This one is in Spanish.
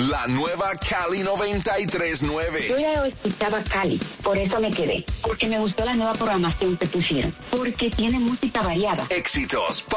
La nueva Cali 93.9. Yo ya escuchaba Cali, por eso me quedé. Porque me gustó la nueva programación que pusieron. Porque tiene música variada. Éxitos,